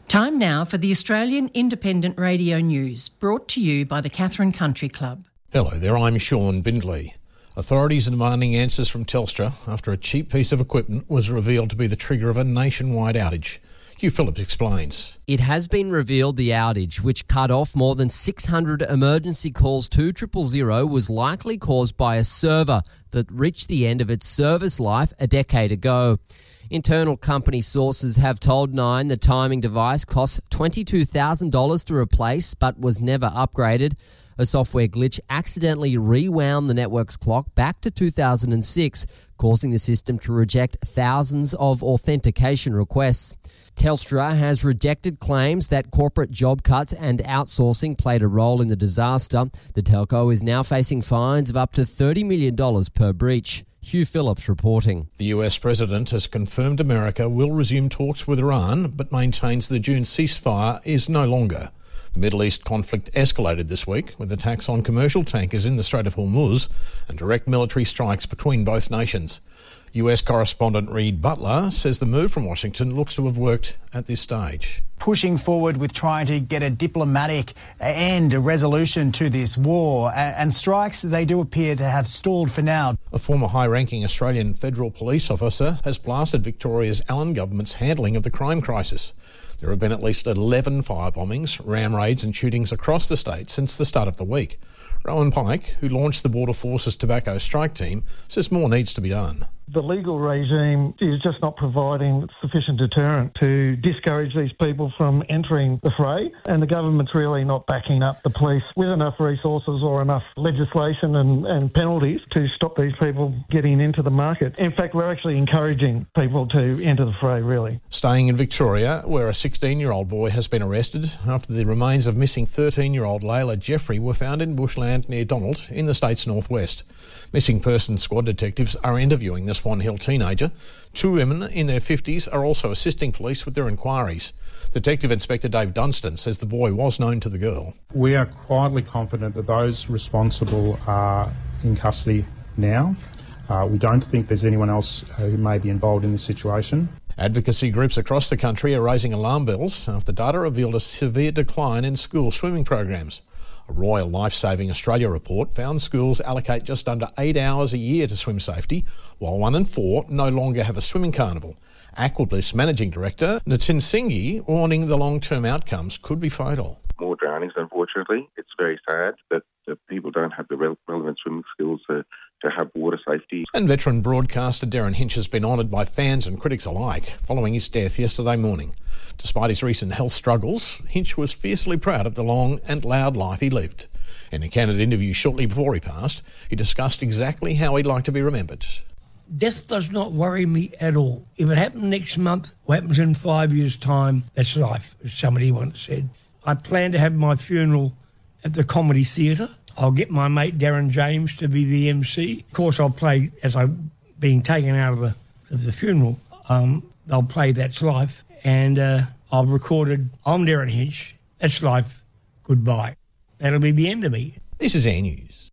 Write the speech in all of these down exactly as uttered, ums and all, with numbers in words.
Time now for the Australian Independent Radio News, brought to you by the Catherine Country Club. Hello there, I'm Sean Bindley. Authorities are demanding answers from Telstra after a cheap piece of equipment was revealed to be the trigger of a nationwide outage. Hugh Phillips explains. It has been revealed the outage, which cut off more than six hundred emergency calls to triple zero, was likely caused by a server that reached the end of its service life a decade ago. Internal company sources have told Nine the timing device cost twenty-two thousand dollars to replace but was never upgraded. A software glitch accidentally rewound the network's clock back to two thousand six, causing the system to reject thousands of authentication requests. Telstra has rejected claims that corporate job cuts and outsourcing played a role in the disaster. The telco is now facing fines of up to thirty million dollars per breach. Hugh Phillips reporting. The U S President has confirmed America will resume talks with Iran, but maintains the June ceasefire is no longer. The Middle East conflict escalated this week with attacks on commercial tankers in the Strait of Hormuz and direct military strikes between both nations. U S correspondent Reed Butler says the move from Washington looks to have worked at this stage. Pushing forward with trying to get a diplomatic end, a resolution to this war, and strikes they do appear to have stalled for now. A former high-ranking Australian federal police officer has blasted Victoria's Allen government's handling of the crime crisis. There have been at least eleven fire bombings, ram raids and shootings across the state since the start of the week. Rowan Pike, who launched the Border Forces Tobacco Strike Team, says more needs to be done. The legal regime is just not providing sufficient deterrent to discourage these people from entering the fray, and the government's really not backing up the police with enough resources or enough legislation and, and penalties to stop these people getting into the market. In fact, we're actually encouraging people to enter the fray, really. Staying in Victoria, where a sixteen-year-old boy has been arrested after the remains of missing thirteen-year-old Layla Jeffrey were found in bushland near Donald in the state's northwest. Missing Persons Squad detectives are interviewing this Swan Hill teenager. Two women in their fifties are also assisting police with their inquiries. Detective Inspector Dave Dunstan says the boy was known to the girl. We are quietly confident that those responsible are in custody now. Uh, we don't think there's anyone else who may be involved in this situation. Advocacy groups across the country are raising alarm bells after data revealed a severe decline in school swimming programs. A Royal Life-Saving Australia report found schools allocate just under eight hours a year to swim safety, while one in four no longer have a swimming carnival. Aquabliss Managing Director Nitin Singhi warning the long-term outcomes could be fatal. More drownings, unfortunately. It's very sad that, that people don't have the re- relevant swimming skills to, to have water safety. And veteran broadcaster Darren Hinch has been honoured by fans and critics alike following his death yesterday morning. Despite his recent health struggles, Hinch was fiercely proud of the long and loud life he lived. In a candid interview shortly before he passed, he discussed exactly how he'd like to be remembered. Death does not worry me at all. If it happens next month, what happens in five years' time, that's life, as somebody once said. I plan to have my funeral at the Comedy Theatre. I'll get my mate Darren James to be the M C. Of course, I'll play, as I'm being taken out of the, of the funeral, um, I'll play That's Life. And uh, I've recorded, I'm Darren Hinch, That's Life, goodbye. That'll be the end of me. This is Air News.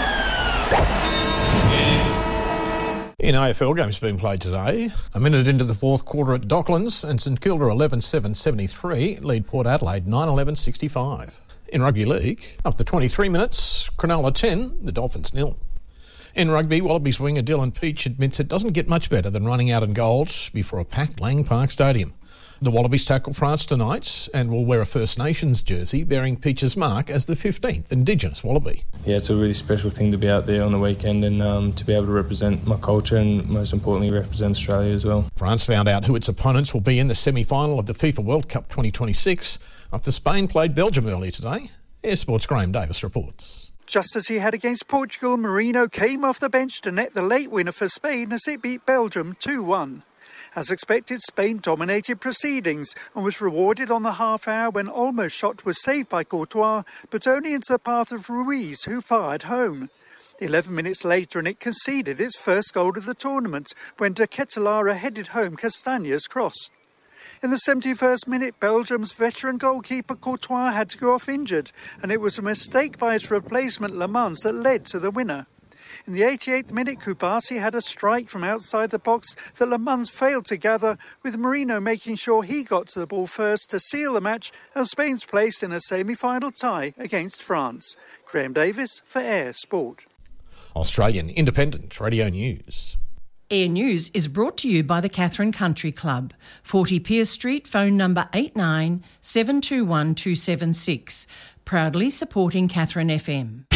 In A F L games being played today, a minute into the fourth quarter at Docklands, and St Kilda eleven seven seventy-three lead Port Adelaide nine eleven sixty-five. In Rugby League, after twenty-three minutes, Cronulla ten, the Dolphins nil. In rugby, Wallabies winger Dylan Peach admits it doesn't get much better than running out in gold before a packed Lang Park Stadium. The Wallabies tackle France tonight and will wear a First Nations jersey bearing Peach's mark as the fifteenth Indigenous Wallaby. Yeah, it's a really special thing to be out there on the weekend and um, to be able to represent my culture and most importantly represent Australia as well. France found out who its opponents will be in the semi-final of the FIFA World Cup twenty twenty-six after Spain played Belgium earlier today. Air Sports' Graham Davis reports. Just as he had against Portugal, Marino came off the bench to net the late winner for Spain as it beat Belgium two one. As expected, Spain dominated proceedings and was rewarded on the half hour when Olmo's shot was saved by Courtois, but only into the path of Ruiz, who fired home. Eleven minutes later and it conceded its first goal of the tournament when De Ketelaere headed home Castagna's cross. In the seventy-first minute, Belgium's veteran goalkeeper Courtois had to go off injured, and it was a mistake by its replacement Le Mans that led to the winner. In the eighty-eighth minute, Kubasi had a strike from outside the box that Le Mans failed to gather, with Marino making sure he got to the ball first to seal the match and Spain's place in a semi-final tie against France. Graham Davis for Air Sport. Australian Independent Radio News. Air News is brought to you by the Catherine Country Club, forty Pierce Street, phone number eight nine seven two one two seven six, proudly supporting Catherine F M.